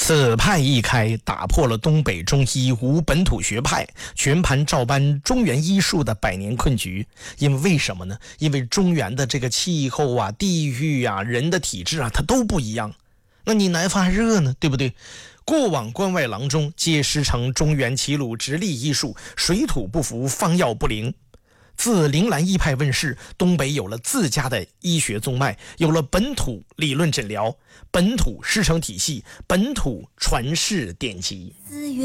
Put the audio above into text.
此派一开，打破了东北中医无本土学派全盘照搬中原医术的百年困局。为什么呢？因为中原的这个气候啊、地域啊、人的体质啊，它都不一样。那你南方还热呢，对不对？过往关外郎中皆师承中原齐鲁直隶医术，水土不服，方药不灵。自铃兰医派问世，东北有了自家的医学宗脉，有了本土理论诊疗、本土师承体系、本土传世典籍。